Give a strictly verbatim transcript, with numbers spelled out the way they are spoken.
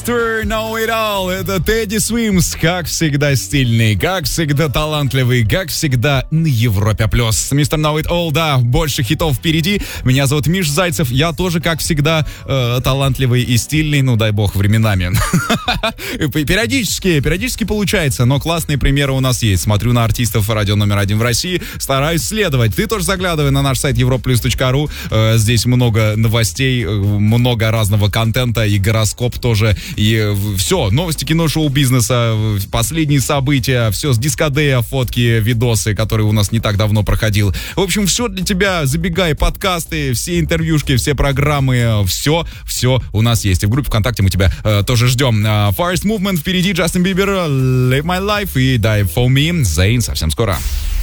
мистер Know It All. Это Тедди Свимс, как всегда стильный, как всегда талантливый, как всегда на Европе плюс. мистер Know It All, да, больше хитов впереди. Меня зовут Миш Зайцев, я тоже, как всегда, э, талантливый и стильный, ну дай бог, временами. Периодически, периодически получается, но классные примеры у нас есть. Смотрю на артистов радио номер один в России, стараюсь следовать. Ты тоже заглядывай на наш сайт европлюс точка ру. Здесь много новостей, много разного контента и гороскоп тоже. И все, новости кино, шоу-бизнеса, последние события, все с дискодея, фотки, видосы, которые у нас не так давно проходил. В общем, все для тебя. Забегай, подкасты, все интервьюшки, все программы, все, все у нас есть. И в группе ВКонтакте мы тебя э, тоже ждем. Uh, Forest Movement впереди, Джастин Бибер, Live My Life и Die For Me, Zayn совсем скоро.